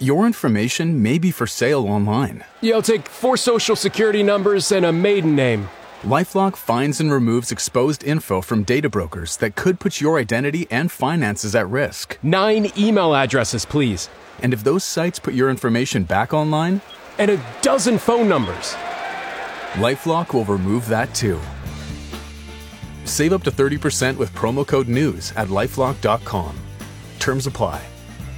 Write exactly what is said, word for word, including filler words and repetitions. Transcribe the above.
Your information may be for sale online. Yeah, I'll take four social security numbers and a maiden name. LifeLock finds and removes exposed info from data brokers that could put your identity and finances at risk. Nine email addresses, please. And if those sites put your information back online, and a dozen phone numbers. LifeLock will remove that too. Save up to thirty percent with promo code NEWS at lifelock dot com. Terms apply.